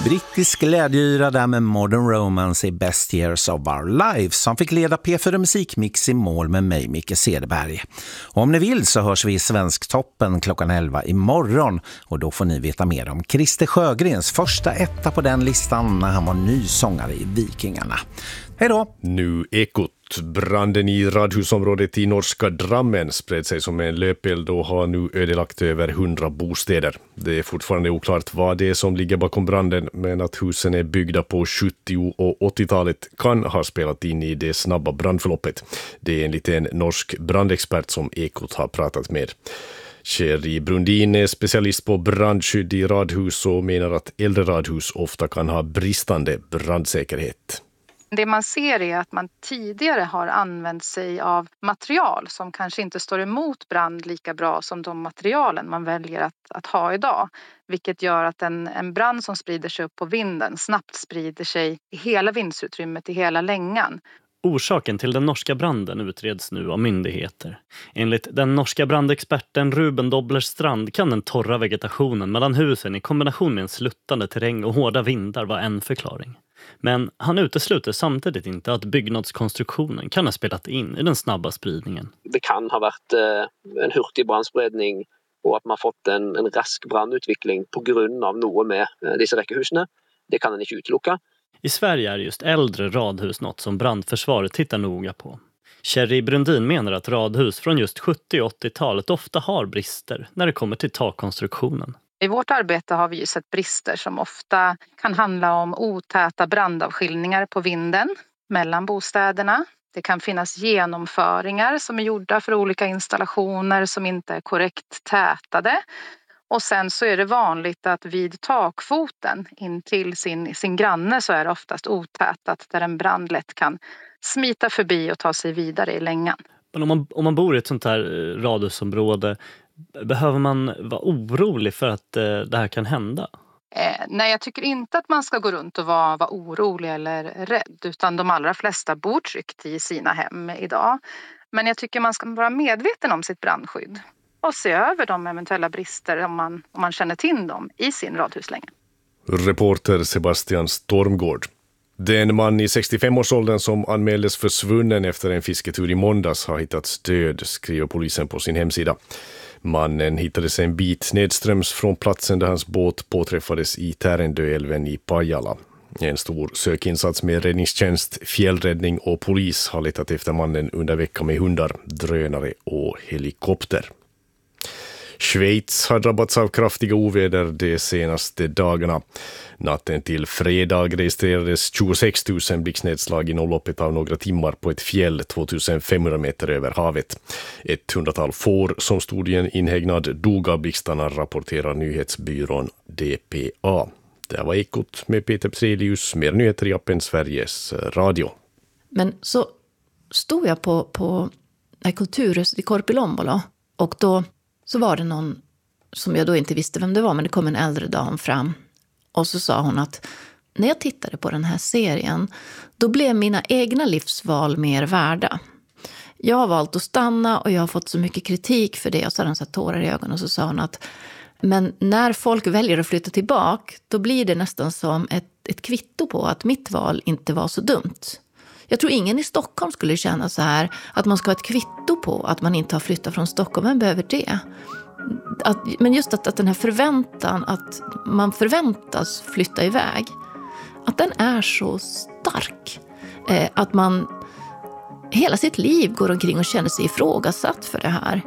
Brittisk glädjeyra där med Modern Romance i Best Years of Our Lives som fick leda P4 Musikmix i mål med mig, Micke Cederberg. Och om ni vill så hörs vi i Svensktoppen klockan 11 imorgon och då får ni veta mer om Christer Sjögrens första etta på den listan när han var ny sångare i Vikingarna. Hej då! Nu Ekot. Branden i radhusområdet i norska Drammen spred sig som en löpeld och har nu ödelagt över 100 bostäder. Det är fortfarande oklart vad det är som ligger bakom branden, men att husen är byggda på 70- och 80-talet kan ha spelat in i det snabba brandförloppet. Det är enligt en norsk brandexpert som Ekot har pratat med. Sherry Brundin är specialist på brandskydd i radhus och menar att äldre radhus ofta kan ha bristande brandsäkerhet. Det man ser är att man tidigare har använt sig av material som kanske inte står emot brand lika bra som de materialen man väljer att ha idag. Vilket gör att en brand som sprider sig upp på vinden snabbt sprider sig i hela vindsutrymmet, i hela längan. Orsaken till den norska branden utreds nu av myndigheter. Enligt den norska brandexperten Ruben Dobblerstrand kan den torra vegetationen mellan husen i kombination med en sluttande terräng och hårda vindar vara en förklaring. Men han utesluter samtidigt inte att byggnadskonstruktionen kan ha spelat in i den snabba spridningen. Det kan ha varit en hurtig brandspredning och att man fått en rask brandutveckling på grund av något med dessa räckehusene. Det kan man inte utelucka. I Sverige är just äldre radhus något som brandförsvaret tittar noga på. Sherry Brundin menar att radhus från just 70- och 80-talet ofta har brister när det kommer till takkonstruktionen. I vårt arbete har vi ju sett brister som ofta kan handla om otäta brandavskiljningar på vinden mellan bostäderna. Det kan finnas genomföringar som är gjorda för olika installationer som inte är korrekt tätade. Och sen så är det vanligt att vid takfoten in till sin granne så är det oftast otätat där en brand lätt kan smita förbi och ta sig vidare i längan. Men om man bor i ett sånt här radhusområde, behöver man vara orolig för att det här kan hända? Nej, jag tycker inte att man ska gå runt och vara orolig eller rädd, utan de allra flesta bor tryggt i sina hem idag. Men jag tycker man ska vara medveten om sitt brandskydd och se över de eventuella brister om man känner till dem i sin radhuslänga. Reporter Sebastian Stormgård. Den man i 65-årsåldern som anmäldes försvunnen efter en fisketur i måndags har hittats död, skriver polisen på sin hemsida. Mannen hittades en bit nedströms från platsen där hans båt påträffades i Tärendöälven i Pajala. En stor sökinsats med räddningstjänst, fjällräddning och polis har letat efter mannen under veckan med hundar, drönare och helikopter. Schweiz har drabbats av kraftiga oväder de senaste dagarna. Natten till fredag registrerades 26 000 blixtnedslag i loppet av några timmar på ett fjäll 2500 meter över havet. 100-tal får som stod i en inhägnad dog av blixtarna, rapporterar nyhetsbyrån DPA. Det var Ekot med Peter Pselius, mer nyheter i appen Sveriges Radio. Men så stod jag på Kulturhuset i Korpilombolo och då så var det någon som jag då inte visste vem det var, men det kom en äldre dam fram. Och så sa hon att när jag tittade på den här serien, då blev mina egna livsval mer värda. Jag har valt att stanna och jag har fått så mycket kritik för det. Och så hade hon satt tårar i ögonen och så sa hon att men när folk väljer att flytta tillbaka, då blir det nästan som ett kvitto på att mitt val inte var så dumt. Jag tror ingen i Stockholm skulle känna så här att man ska ha ett kvitto på att man inte har flyttat från Stockholm. Vem behöver det? Men just att den här förväntan, att man förväntas flytta iväg, att den är så stark. Att man hela sitt liv går omkring och känner sig ifrågasatt för det här.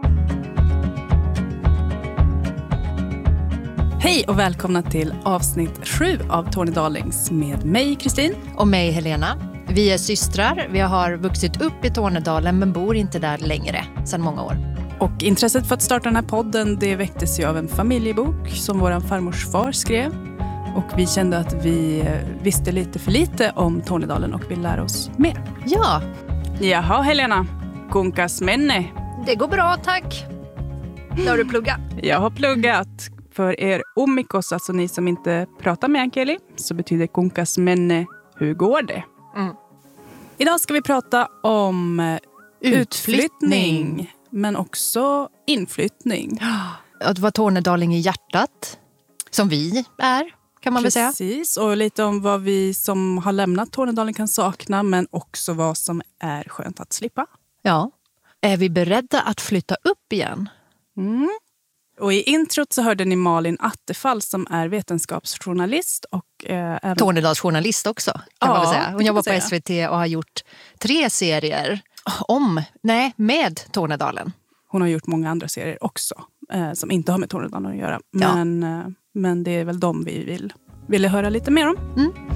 Hej och välkomna till avsnitt 7 av Tornedalings med mig Kristin. Och mig Helena. Vi är systrar, vi har vuxit upp i Tornedalen men bor inte där längre sedan många år. Och intresset för att starta den här podden, det väcktes ju av en familjebok som våran farmors far skrev. Och vi kände att vi visste lite för lite om Tornedalen och vill lära oss mer. Ja. Jaha Helena, kunkas menne. Det går bra, tack. Då har du pluggat. Jag har pluggat. För er omikos, alltså ni som inte pratar med Ankeli, så betyder kunkas menne, hur går det? Mm. Idag ska vi prata om utflyttning, men också inflyttning. Att vara tornedaling i hjärtat, som vi är, kan man väl säga. Precis, och lite om vad vi som har lämnat Tornedalen kan sakna, men också vad som är skönt att slippa. Ja. Är vi beredda att flytta upp igen? Och i introt så hörde ni Malin Attefall som är vetenskapsjournalist och även Tornedalsjournalist också, kan man väl säga. Hon jobbar på SVT och har gjort 3 serier med Tornedalen. Hon har gjort många andra serier också som inte har med Tornedalen att göra. Men det är väl de vi ville höra lite mer om.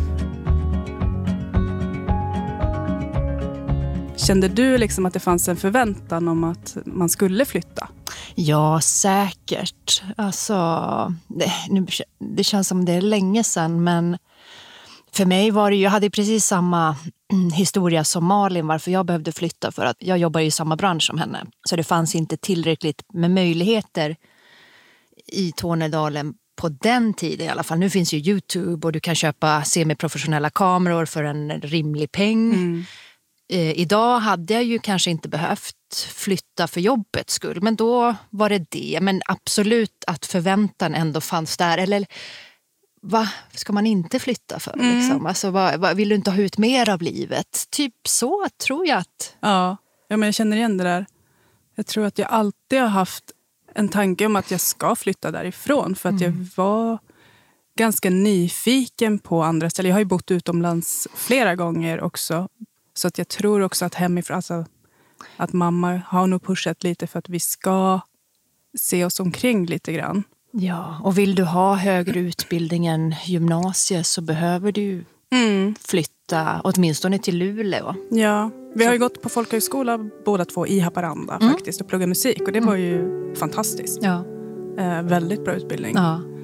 Kände du liksom att det fanns en förväntan om att man skulle flytta? Ja, säkert. Alltså, det känns som det är länge sedan, men för mig var det ju, jag hade precis samma historia som Malin varför jag behövde flytta, för att jag jobbar i samma bransch som henne. Så det fanns inte tillräckligt med möjligheter i Tornedalen på den tiden i alla fall. Nu finns ju YouTube och du kan köpa semiprofessionella kameror för en rimlig peng. Idag hade jag ju kanske inte behövt flytta för jobbets skull, men då var det. Men absolut att förväntan ändå fanns där. Eller vad ska man inte flytta för? Liksom? Alltså, vill du inte ha ut mer av livet? Typ så tror jag att... Ja, men jag känner igen det där. Jag tror att jag alltid har haft en tanke om att jag ska flytta därifrån. För att jag var ganska nyfiken på andra ställen. Jag har ju bott utomlands flera gånger också. Så att jag tror också att hemifrån, alltså, att mamma har nog pushat lite för att vi ska se oss omkring lite grann. Ja, och vill du ha högre utbildning än gymnasiet så behöver du flytta åtminstone till Luleå. Ja, vi har ju gått på folkhögskola båda två i Haparanda faktiskt och pluggat musik. Och det var ju fantastiskt. Ja. Väldigt bra utbildning. Ja.